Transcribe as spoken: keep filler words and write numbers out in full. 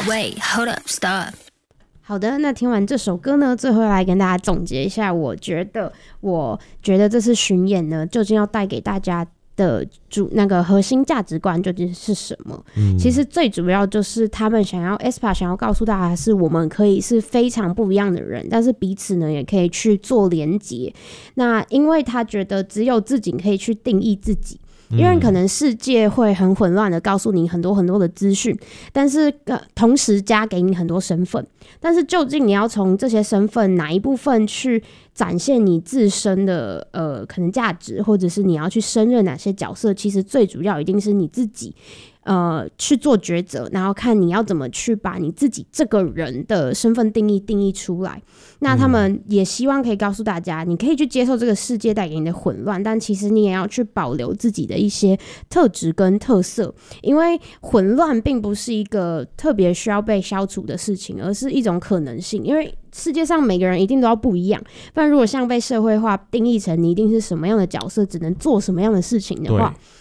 Wait, hold up, stop. 好的，那听完这首歌呢，最后来跟大家总结一下，我觉得，我觉得这次巡演呢，究竟要带给大家的主那个核心价值观究竟是什么？嗯、其实最主要就是他们想要 aespa 想要告诉大家，是我们可以是非常不一样的人，但是彼此呢也可以去做连结。那因为他觉得只有自己可以去定义自己。因为可能世界会很混乱的告诉你很多很多的资讯，但是、呃、同时加给你很多身份，但是究竟你要从这些身份哪一部分去展现你自身的呃可能价值，或者是你要去胜任哪些角色，其实最主要一定是你自己呃去做抉择，然后看你要怎么去把你自己这个人的身份定义定义出来。那他们也希望可以告诉大家，你可以去接受这个世界带给你的混乱，但其实你也要去保留自己的一些特质跟特色，因为混乱并不是一个特别需要被消除的事情，而是一种可能性。因为世界上每个人一定都要不一样，不然如果像被社会化定义成你一定是什么样的角色，只能做什么样的事情的话，